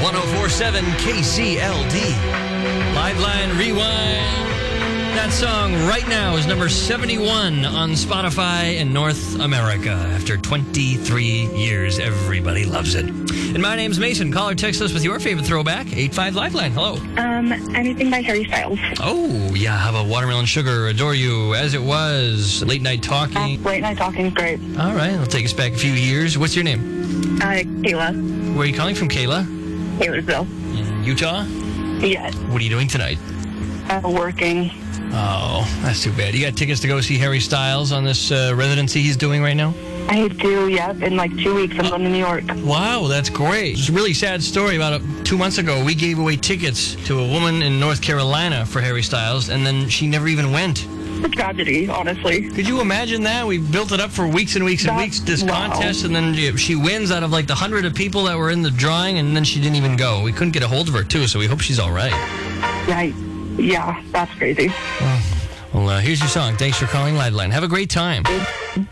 104.7 KCLD. Liveline Rewind. That song right now is number 71 on Spotify in North America. After 23 years, everybody loves it. And my name's Mason. Call or text us with your favorite throwback. 85 Liveline. Hello. Anything by Harry Styles. Oh, yeah. How about Watermelon Sugar, Adore You, As It Was, Late Night Talking? Late Night Talking is great. All right. It'll take us back a few years. What's your name? Kayla. Where are you calling from, Kayla? Taylorsville. In Utah? Yes. What are you doing tonight? Working. Oh, that's too bad. You got tickets to go see Harry Styles on this residency he's doing right now? I do, yep. In like 2 weeks, I'm going to New York. Wow, that's great. It's a really sad story. About 2 months ago, we gave away tickets to a woman in North Carolina for Harry Styles, and then she never even went. It's a tragedy, honestly. Could you imagine that? We built it up for weeks and weeks and weeks, this contest, and then she wins out of like the 100 of people that were in the drawing, and then she didn't even go. We couldn't get a hold of her, too, so we hope she's all right. Yeah, that's crazy. Well, here's your song. Thanks for calling Liveline. Have a great time.